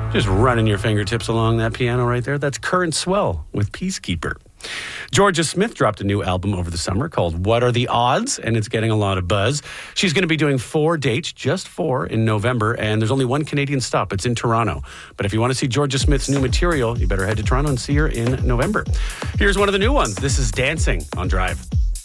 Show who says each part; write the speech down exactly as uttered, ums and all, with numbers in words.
Speaker 1: Just running your fingertips along that piano right there. That's Current Swell with Peacekeeper. Georgia Smith dropped a new album over the summer called What Are the Odds? And it's getting a lot of buzz. She's going to be doing four dates, just four, in November. And there's only one Canadian stop. It's in Toronto. But if you want to see Georgia Smith's new material, you better head to Toronto and see her in November. Here's one of the new ones. This is Dancing on Drive.